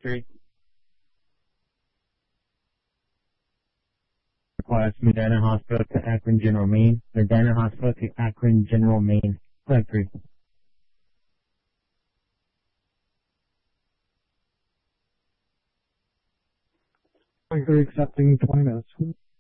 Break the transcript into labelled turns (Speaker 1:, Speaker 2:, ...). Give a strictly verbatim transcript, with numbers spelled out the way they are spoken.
Speaker 1: Three. Request Medina Hospital to Akron General Main. Medina Hospital to Akron General Main. Flight three.
Speaker 2: Flight three accepting twenty minutes.